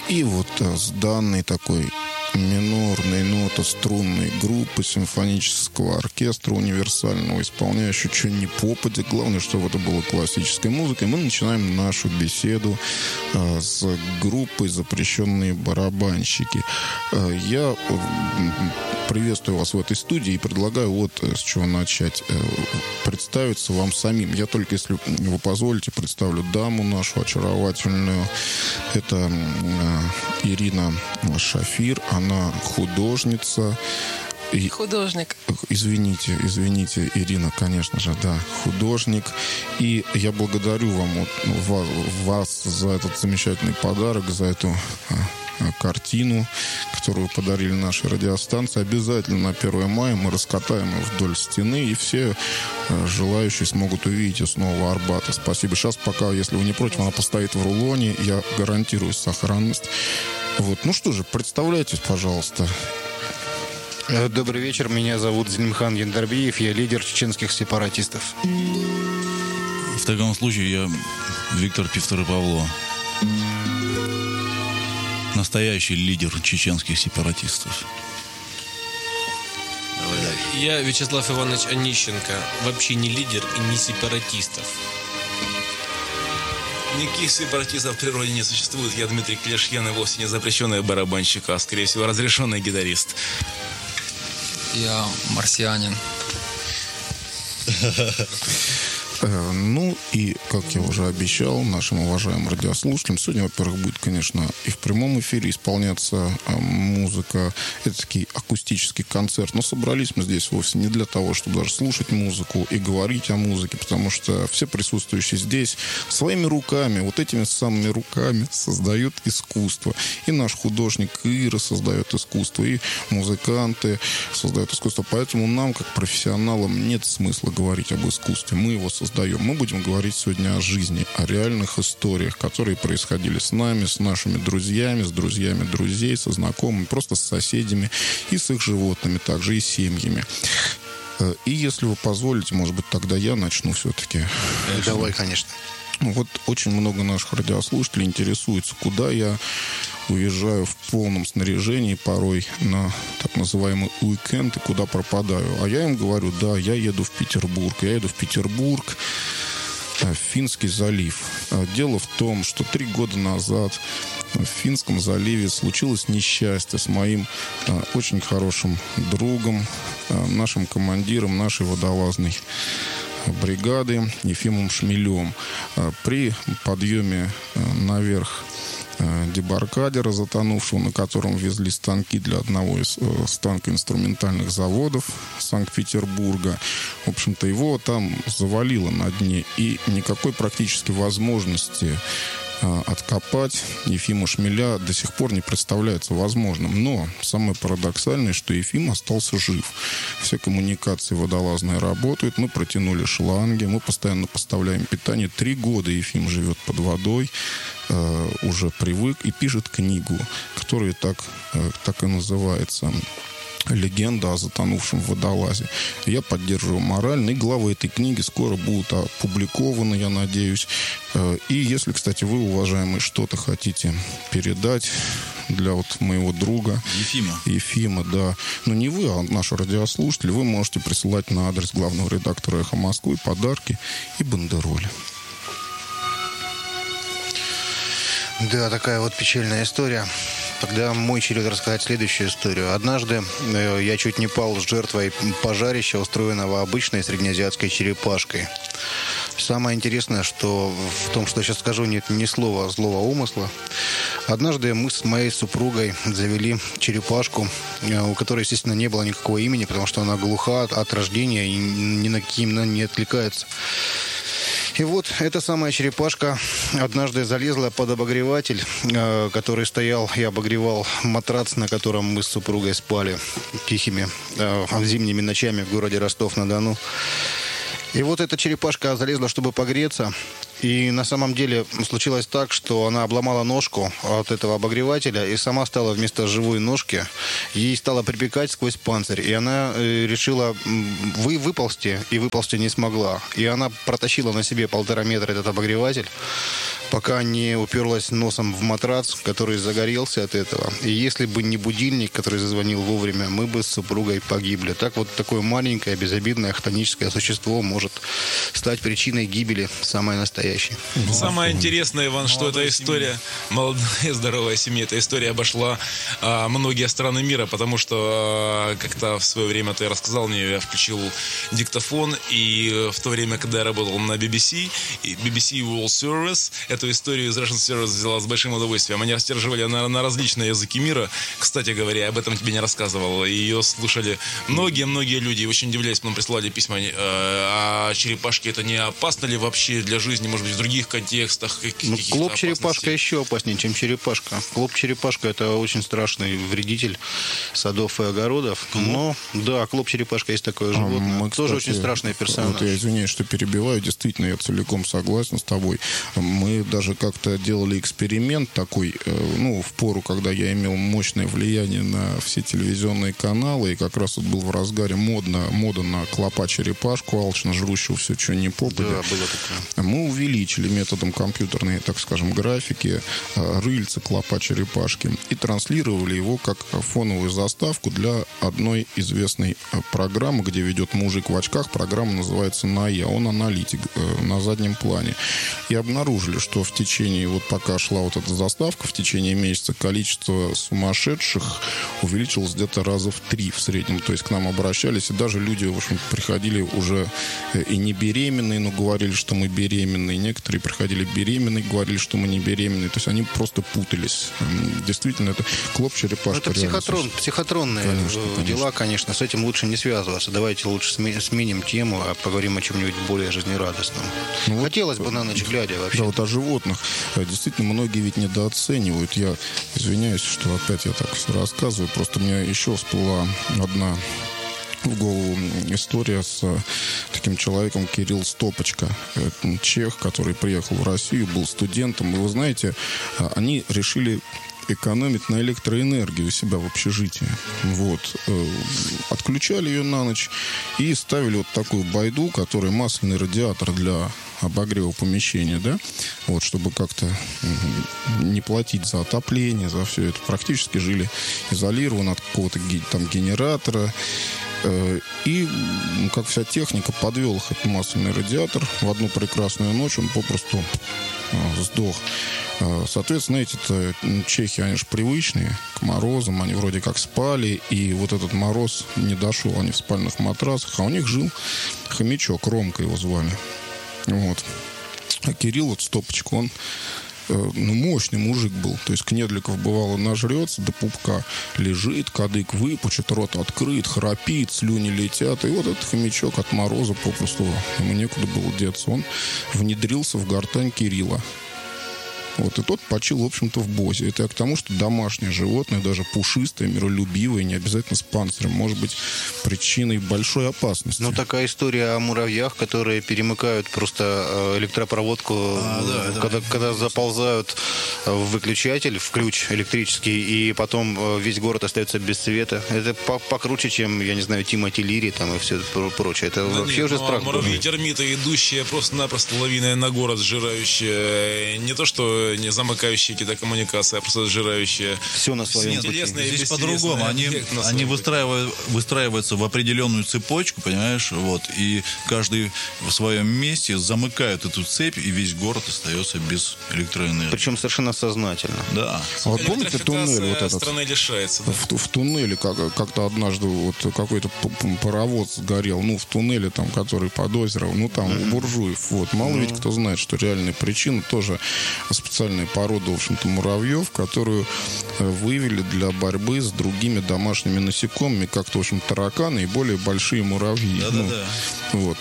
И вот с данной такой минорной ното-струнной группы симфонического оркестра универсального, исполняющего что ни попадя, главное, чтобы это была классическая музыка, и мы начинаем нашу беседу с группой «Запрещенные барабанщики». Я приветствую вас в этой студии и предлагаю вот с чего начать. Представиться вам самим. Я только, если вы позволите, представлю даму нашу очаровательную. Это Ирина Шафир. Она художница. Художник. Извините, Ирина, конечно же, да, художник. И я благодарю вас за этот замечательный подарок, за эту картину, которую подарили нашей радиостанции. Обязательно на 1 мая мы раскатаем ее вдоль стены, и все желающие смогут увидеть ее снова Арбата. Спасибо. Сейчас пока, если вы не против, она постоит в рулоне. Я гарантирую сохранность. Вот. Ну что же, представляйтесь, пожалуйста. Добрый вечер, меня зовут Зелимхан Яндарбиев, я лидер чеченских сепаратистов. В таком случае я Виктор Пивторы-Павло, настоящий лидер чеченских сепаратистов. Я Вячеслав Иванович Онищенко, вообще не лидер и не сепаратистов. Никаких сепаратистов в природе не существует. Я Дмитрий Клешьян, и вовсе не запрещенный барабанщик, а, скорее всего, разрешенный гитарист. Я марсианин. Ну и, как я уже обещал нашим уважаемым радиослушателям, сегодня, во-первых, будет, конечно, и в прямом эфире исполняться музыка. Это такой акустический концерт. Но собрались мы здесь вовсе не для того, чтобы даже слушать музыку и говорить о музыке, потому что все присутствующие здесь своими руками, вот этими самыми руками создают искусство. И наш художник Ира создает искусство, и музыканты создают искусство. Поэтому нам, как профессионалам, нет смысла говорить об искусстве. Мы его создаем. Мы будем говорить сегодня о жизни, о реальных историях, которые происходили с нами, с нашими друзьями, с друзьями друзей, со знакомыми, просто с соседями и с их животными, также и семьями. И если вы позволите, может быть, тогда я начну все-таки. Давай, конечно. Вот очень много наших радиослушателей интересуется, куда я уезжаю в полном снаряжении порой на так называемый уикенд и куда пропадаю. А я им говорю, да, я еду в Петербург. Я еду в Петербург, в Финский залив. Дело в том, что 3 года назад в Финском заливе случилось несчастье с моим очень хорошим другом, нашим командиром нашей водолазной бригады Ефимом Шмелем. При подъеме наверх дебаркадера, затонувшего, на котором везли станки для одного из станкоинструментальных заводов Санкт-Петербурга. В общем-то, его там завалило на дне, и никакой практически возможности откопать Ефима Шмеля до сих пор не представляется возможным. Но самое парадоксальное, что Ефим остался жив. Все коммуникации водолазные работают. Мы протянули шланги, мы постоянно поставляем питание. 3 года Ефим живет под водой, уже привык и пишет книгу, которая так и называется «Легенда о затонувшем водолазе». Я поддерживаю морально, и главы этой книги скоро будут опубликованы, я надеюсь. И если, кстати, вы, уважаемые, что-то хотите передать для вот моего друга Ефима, да. Но не вы, а наши радиослушатели, вы можете присылать на адрес главного редактора «Эхо Москвы» подарки и бандероли. Да, такая вот печальная история. Тогда мой черед рассказать следующую историю. Однажды я чуть не пал жертвой пожарища, устроенного обычной среднеазиатской черепашкой. Самое интересное, что в том, что я сейчас скажу, нет ни слова злого умысла. Однажды мы с моей супругой завели черепашку, у которой, естественно, не было никакого имени, потому что она глуха от рождения и ни на какие имена не откликается. И вот эта самая черепашка однажды залезла под обогреватель, который стоял и обогревал матрац, на котором мы с супругой спали тихими зимними ночами в городе Ростов-на-Дону. И вот эта черепашка залезла, чтобы погреться, И на самом деле случилось так, что она обломала ножку от этого обогревателя и сама стала вместо живой ножки, ей стало припекать сквозь панцирь. И она решила выползти, и выползти не смогла. И она протащила на себе 1,5 метра этот обогреватель, пока не уперлась носом в матрац, который загорелся от этого. И если бы не будильник, который зазвонил вовремя, мы бы с супругой погибли. Так вот, такое маленькое, безобидное хтоническое существо может стать причиной гибели самой настоящей. Самое интересное, Иван, что эта история, молодая здоровая семья, эта история обошла многие страны мира, потому что как-то в свое время ты рассказал мне, я включил диктофон, и в то время, когда я работал на BBC, BBC World Service, эту историю из Russian Service взяла с большим удовольствием. Они растираживали на различные языки мира. Кстати говоря, я об этом тебе не рассказывал. Ее слушали многие люди. Очень удивляюсь, нам присылали письма. А черепашки это не опасно ли вообще для жизни? Может быть, в других контекстах? Клоп-черепашка еще опаснее, чем черепашка. Клоп-черепашка это очень страшный вредитель садов и огородов. Но, да, клоп-черепашка есть такое животное. Мы, тоже кстати, очень страшный персонаж. Вот я извиняюсь, что перебиваю. Действительно, я целиком согласен с тобой. Мы даже как-то делали эксперимент такой, в пору, когда я имел мощное влияние на все телевизионные каналы, и как раз вот был в разгаре мода на клопа-черепашку, алчно жрущего все, что не попадет. Да, было такое. Мы увеличили методом компьютерной, так скажем, графики рыльца клопа-черепашки и транслировали его как фоновую заставку для одной известной программы, где ведет мужик в очках. Программа называется «НАЯ». Он аналитик на заднем плане. И обнаружили, что в течение, вот пока шла вот эта заставка, в течение месяца количество сумасшедших увеличилось где-то раза в 3 в среднем. То есть к нам обращались, и даже люди, в общем, приходили уже и не беременные, но говорили, что мы беременные. Некоторые приходили беременные, говорили, что мы не беременные. То есть они просто путались. Действительно, это клоп-черепашка. Это психотронные дела, конечно. С этим лучше не связываться. Давайте лучше сменим тему, а поговорим о чем-нибудь более жизнерадостном. Хотелось бы на ночь глядя вообще. Да, вот о животных. Действительно, многие ведь недооценивают. Я извиняюсь, что опять я так все рассказываю. Просто мне еще всплыла одна в голову история с таким человеком Кирилл Стопочка, чех, который приехал в Россию, был студентом. И вы знаете, они решили экономить на электроэнергию у себя в общежитии. Вот. Отключали ее на ночь и ставили вот такую байду, которая масляный радиатор для обогрева помещения, да, вот, чтобы как-то не платить за отопление, за все это. Практически жили изолированно от какого-то там генератора. И, как вся техника, подвел их этот масляный радиатор. В одну прекрасную ночь он попросту сдох. Соответственно, эти-то чехи, они же привычные к морозам, они вроде как спали, и вот этот мороз не дошел, они в спальных матрасах, а у них жил хомячок, Ромка его звали. Вот. А Кирилл, вот Стопочка, он мощный мужик был. То есть Кнедликов, бывало, нажрется до пупка, лежит, кадык выпучит, рот открыт, храпит, слюни летят. И вот этот хомячок от мороза попросту, ему некуда было деться. Он внедрился в гортань Кирилла. Вот, и тот почил, в общем-то, в бозе. Это я к тому, что домашнее животное, даже пушистое, миролюбивое, не обязательно с панцирем, может быть причиной большой опасности. Ну, такая история о муравьях, которые перемыкают просто электропроводку, когда заползают в выключатель, в ключ электрический, и потом весь город остается без света. Это покруче, чем, я не знаю, Тимоти Лири там и все прочее. Это вообще уже страх. Муравьи-термиты, идущие просто-напросто лавиной на город, сжирающие не то, что не замыкающие какие-то коммуникации, а просто сжирающие. Все на своем пути. Здесь по-другому. Они выстраиваются в определенную цепочку, понимаешь, вот, и каждый в своем месте замыкают эту цепь, и весь город остается без электроэнергии. Причем совершенно сознательно. Да. А вот помните туннель вот этот? Страны лишается. Да? В туннеле как-то однажды вот какой-то паровоз сгорел, в туннеле там, который под озером, там у буржуев. Вот. Мало ведь кто знает, что реальная причина тоже специалисты специальная порода, в общем-то, муравьев, которую вывели для борьбы с другими домашними насекомыми, как-то, в общем, тараканы и более большие муравьи. Вот.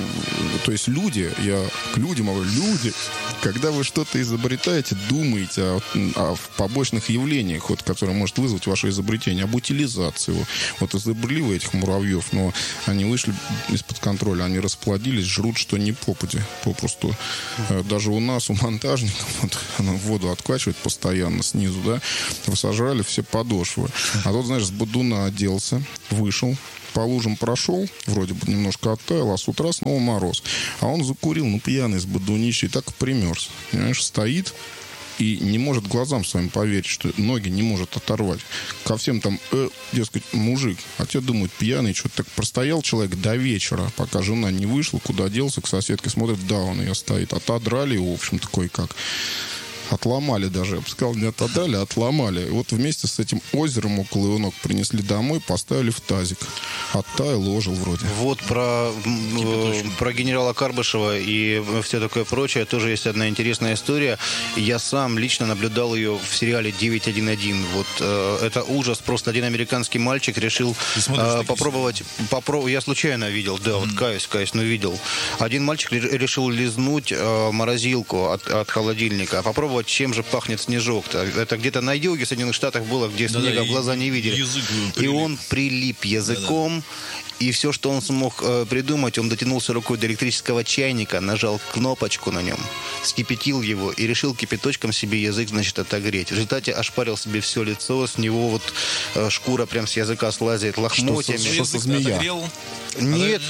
То есть люди, я к людям говорю, люди, когда вы что-то изобретаете, думаете о побочных явлениях, вот, которые может вызвать ваше изобретение, об утилизации его. Вот изобрели вы этих муравьев, но они вышли из-под контроля, они расплодились, жрут что ни попадя, попросту. Даже у нас, у монтажников, вот, она воду откачивает постоянно снизу, да, сожрали все подошвы. А тут, знаешь, с бодуна оделся, вышел, по лужам прошел, вроде бы немножко оттаял, а с утра снова мороз. А он закурил, пьяный с бодунища, и так и примерз. Понимаешь, стоит и не может глазам своим поверить, что ноги не может оторвать. Ко всем там, дескать, мужик. А те думают, пьяный, что-то так простоял человек до вечера, пока жена не вышла, куда делся, к соседке смотрит, да, он ее стоит. Отодрали его, в общем-то, кое-как. Отломали даже, я бы сказал, не отодрали, а отломали. И вот вместе с этим озером около его ног принесли домой, поставили в тазик. Оттаял, ожил вроде. Вот про генерала Карбышева и все такое прочее тоже есть одна интересная история. Я сам лично наблюдал ее в сериале 911. Вот это ужас. Просто один американский мальчик решил попробовать. Я случайно видел, да, вот каюсь, но видел. Один мальчик решил лизнуть морозилку от холодильника, попробовать, чем же пахнет снежок-то. Это где-то на юге Соединенных Штатах было, где снега глаза не видели. И он прилип языком. И все, что он смог придумать, он дотянулся рукой до электрического чайника, нажал кнопочку на нем, вскипятил его и решил кипяточком себе язык, значит, отогреть. В результате ошпарил себе все лицо, с него вот шкура прям с языка слазит лохмотьями. Что со змея? Нет.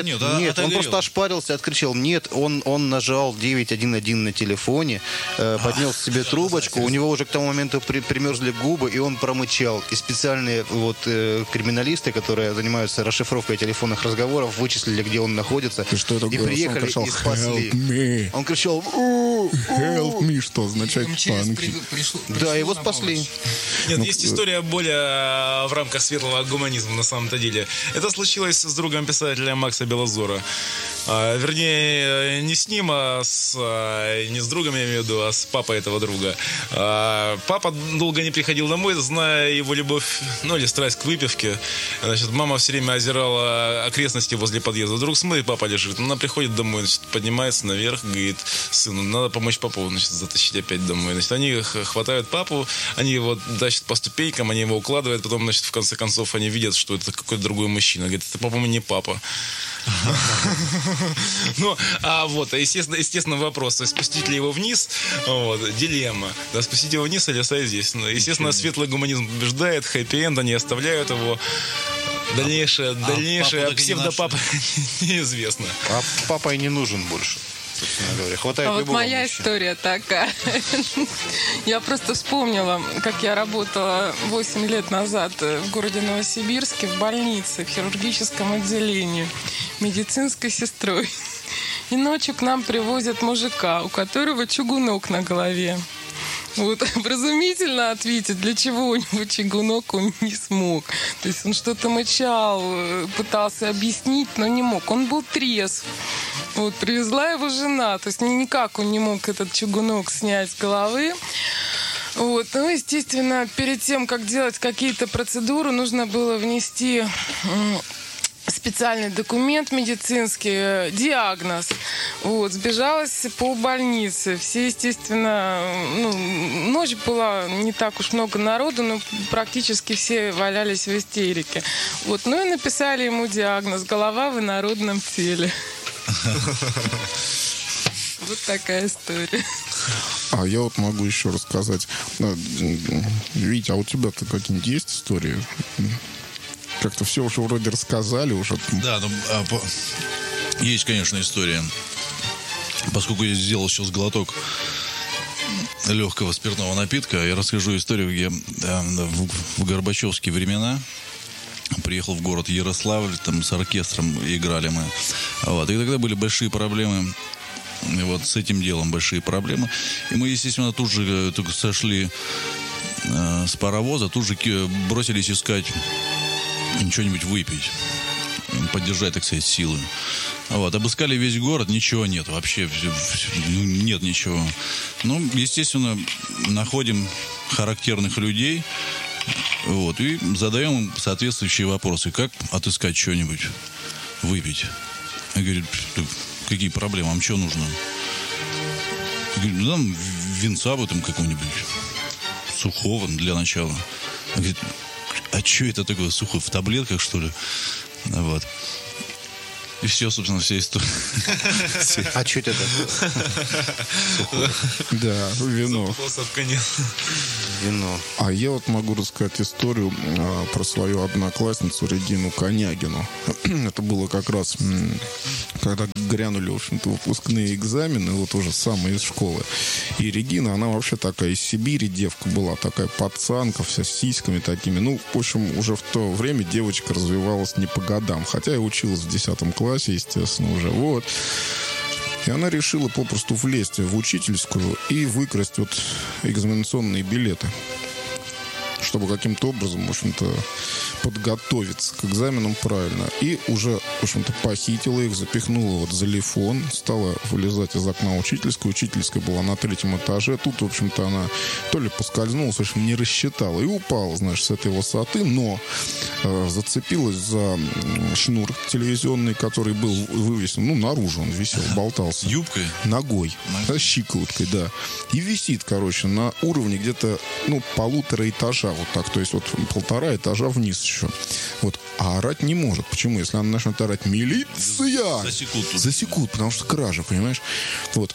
Он просто ошпарился, откричал. Нет, он нажал 911 на телефоне, поднес себе трубочку, у него уже к тому моменту примерзли губы, и он промычал. И специальные вот криминалисты, которые занимаются расшифровкой телефонных разговоров, вычислили, где он находится, и приехали и спасли. Он кричал help me, что означает по-английски. Да, его спасли. Нет, есть история более в рамках светлого гуманизма на самом-то деле. Это случилось с другом писателя Макса Белозора. Вернее, не с ним, не с другом, я имею в виду, а с папой этого друга. Папа долго не приходил домой, зная его любовь, или страсть к выпивке. Значит, мама все время озирала окрестности возле подъезда. Вдруг смотрит, папа лежит. Она приходит домой, значит, поднимается наверх, говорит сыну, надо помочь папу, значит, затащить опять домой. Значит, они хватают папу, они его тащат по ступенькам, они его укладывают, потом, значит, в конце концов, они видят, что это какой-то другой мужчина. Говорит, это, по-моему, не папа. Естественно, вопрос, спустить ли его вниз, дилемма, да, спустить его вниз или оставить здесь. Естественно, светлый гуманизм побеждает, хэппи-энд, они оставляют его. Дальнейшее псевдопапа неизвестно. А папа и не нужен больше. Хватает вот моя история такая. Я просто вспомнила, как я работала 8 лет назад в городе Новосибирске в больнице, в хирургическом отделении, медицинской сестрой. И ночью к нам привозят мужика, у которого чугунок на голове. Вот, вразумительно ответить, для чего у него чугунок, он не смог. То есть он что-то мычал, пытался объяснить, но не мог. Он был трезв. Вот, привезла его жена. То есть никак он не мог этот чугунок снять с головы. Вот. Ну, естественно, перед тем, как делать какие-то процедуры, нужно было внести специальный документ медицинский, диагноз. Вот, сбежалась по больнице. Все, естественно, ночь была, не так уж много народу, но практически все валялись в истерике. Вот, и написали ему диагноз: голова в инородном теле. Вот такая история. А я вот могу еще рассказать. Витя, а у тебя-то какие-нибудь есть истории? Как-то все уже вроде рассказали уже. Да, есть, конечно, история. Поскольку я сделал сейчас глоток легкого спиртного напитка, я расскажу историю, где в горбачевские времена приехал в город Ярославль, там с оркестром играли мы. Вот, и тогда были большие проблемы. И вот с этим делом большие проблемы. И мы, естественно, тут же сошли с паровоза, тут же бросились искать что-нибудь выпить. поддержать, так сказать, силы. Вот, обыскали весь город, ничего нет, вообще нет ничего. Ну, естественно, находим характерных людей, вот, и задаем им соответствующие вопросы. Как отыскать что-нибудь, выпить? Я говорю, какие проблемы, вам что нужно? Я говорю, ну, нам винца в этом какого-нибудь, сухого для начала. Он говорит, а что это такое сухое, в таблетках, что ли? Вот. И все, собственно, вся история. А что это такое? Да, вино. Вино. А я вот могу рассказать историю про свою одноклассницу Регину Конягину. Это было как раз, когда грянули, в общем-то, выпускные экзамены, вот уже самые из школы. И Регина, она вообще такая из Сибири девка была, такая пацанка, вся с сиськами такими. Ну, в общем, уже в то время девочка развивалась не по годам. Хотя и училась в 10 классе, естественно, уже. Вот. И она решила попросту влезть в учительскую и выкрасть вот экзаменационные билеты, чтобы каким-то образом, в общем-то, подготовиться к экзаменам правильно. И уже, в общем-то, похитила их, запихнула вот за лифон, стала вылезать из окна учительской. Учительская была на 3-м этаже. Тут, в общем-то, она то ли поскользнулась, в общем, не рассчитала. И упала, знаешь, с этой высоты, но зацепилась за шнур телевизионный, который был вывесен, ну, наружу он висел, болтался. Юбкой? Ногой. Щиколоткой, да. И висит, короче, на уровне где-то, ну, 1,5 этажа. Вот так, то есть вот 1,5 этажа вниз еще. Вот. А орать не может. Почему? Если она начнет орать «Милиция!» Засекут, потому что кража, понимаешь? Вот.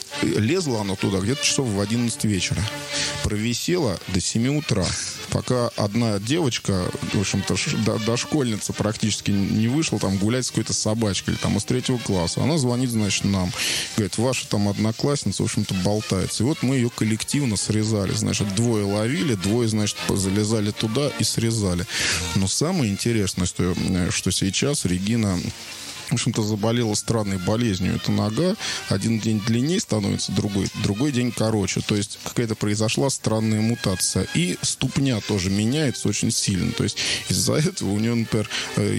Лезла она туда где-то часов в 11 вечера. Провисела до 7 утра. Пока одна девочка, в общем-то, дошкольница практически не вышла там гулять с какой-то собачкой или там из 3 класса. Она звонит, значит, нам. Говорит, ваша там одноклассница, в общем-то, болтается. И вот мы ее коллективно срезали. Значит, 2 ловили, 2, значит, залезали туда и срезали. Но самое интересное, что сейчас Регина, в общем-то, заболела странной болезнью. Это нога. Один день длиннее становится, другой день короче. То есть какая-то произошла странная мутация. И ступня тоже меняется очень сильно. То есть из-за этого у нее, например,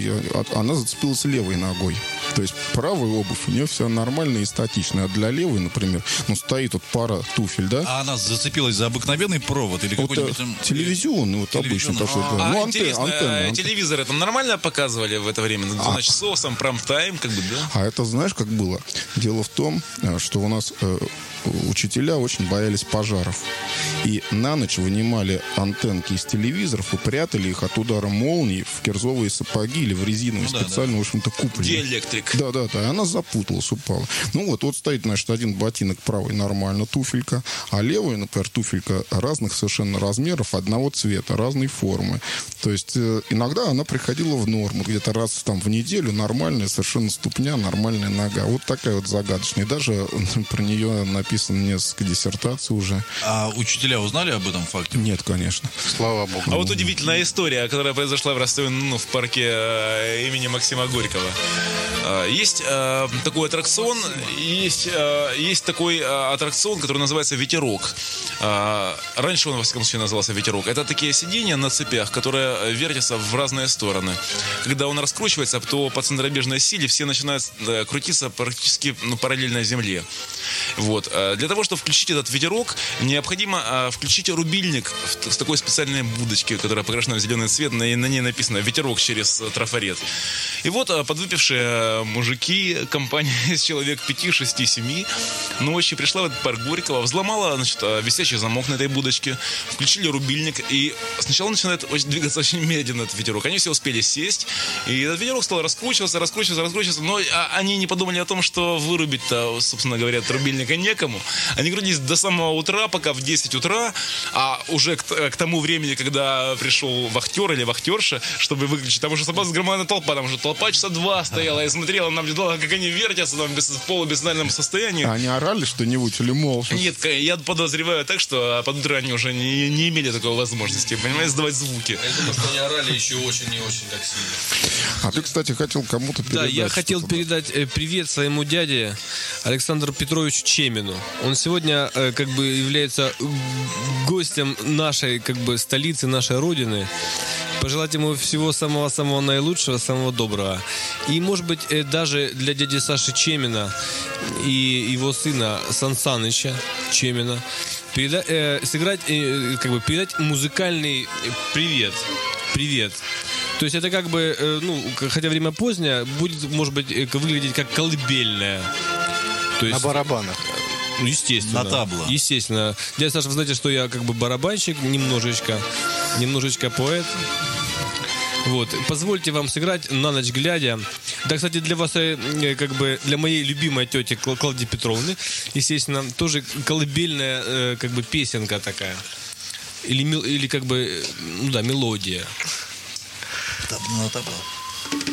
она зацепилась левой ногой. То есть правая обувь у нее вся нормальная и статичная. А для левой, например, ну, стоит вот пара туфель, да? А она зацепилась за обыкновенный провод или вот, какой-нибудь там... телевизионный, вот обычно такой, да. Ну, антенна. Телевизоры там нормально показывали в это время? Значит, соусом, прайм-тайм, как бы, да? А это знаешь, как было? Дело в том, что у нас учителя очень боялись пожаров. И на ночь вынимали антенки из телевизоров и прятали их от удара молнии в кирзовые сапоги или в резиновые, специально, в общем-то, купленные. Диэлектрик. Да. И она запуталась, упала. Ну вот стоит, значит, один ботинок правый нормально, туфелька, а левая, например, туфелька разных совершенно размеров, одного цвета, разной формы. То есть иногда она приходила в норму, где-то раз там в неделю нормальная совершенно ступня, нормальная нога. Вот такая вот загадочная. И даже про нее написано несколько диссертаций уже. А учителя узнали об этом факте? Нет, конечно. Слава богу. А вот удивительная история, которая произошла в Ростове, в парке имени Максима Горького. Есть такой аттракцион, есть такой аттракцион, который называется «Ветерок». Раньше он, во всяком случае, назывался «Ветерок». Это такие сиденья на цепях, которые вертятся в разные стороны. Когда он раскручивается, то по центробежной силе все начинают крутиться практически параллельно земле. Вот. Для того, чтобы включить этот ветерок, необходимо включить рубильник с такой специальной будочки, которая покрашена в зеленый цвет, на ней написано «Ветерок» через трафарет. И вот подвыпившие мужики, компания из человек 5, 6, 7, ночью пришла в этот парк Горького, взломала, значит, висячий замок на этой будочке, включили рубильник, и сначала начинает двигаться очень медленно этот ветерок. Они все успели сесть, и этот ветерок стал раскручиваться, но они не подумали о том, что вырубить-то, собственно говоря, от рубильника некому. Они крутились до самого утра, пока в 10 утра, а уже к тому времени, когда пришел вахтер или вахтерша, чтобы выключить, там уже собралась громадная толпа, там уже толпа часа 2 стояла и смотрела, наблюдала, как они вертятся там в полубессознательном состоянии. А они орали что-нибудь или молча? Нет, я подозреваю так, что под утро они уже не имели такой возможности, понимаете, сдавать звуки. Я думаю, что они орали еще очень и очень так сильно. А ты, кстати, хотел кому-то передать. Да, я хотел передать привет своему дяде Александру Петровичу Чемину. Он сегодня как бы является гостем нашей как бы столицы, нашей родины. Пожелать ему всего самого-самого наилучшего, самого доброго. И, может быть, даже для дяди Саши Чемина и его сына Сан Саныча Чемина сыграть, передать музыкальный привет. Привет. То есть это как бы, хотя время позднее, будет, может быть, выглядеть как колыбельная. То есть, на барабанах. Естественно. На табло. Естественно. Дядя Саша, вы знаете, что я как бы барабанщик, немножечко поэт. Вот. Позвольте вам сыграть «На ночь глядя». Да, кстати, для вас, для моей любимой тети Клавдии Петровны, естественно, тоже колыбельная, песенка такая. Или мелодия. На табло.